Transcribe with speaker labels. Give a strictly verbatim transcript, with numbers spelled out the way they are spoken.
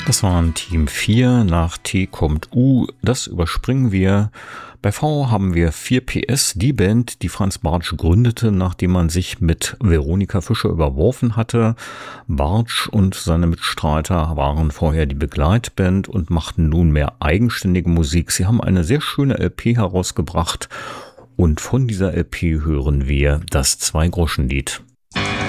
Speaker 1: Das waren Team vier, nach T kommt U, das überspringen wir. Bei V haben wir vier P S, die Band, die Franz Bartsch gründete, nachdem man sich mit Veronika Fischer überworfen hatte. Bartsch und seine Mitstreiter waren vorher die Begleitband und machten nunmehr eigenständige Musik. Sie haben eine sehr schöne L P herausgebracht und von dieser L P hören wir das Zwei-Groschen-Lied.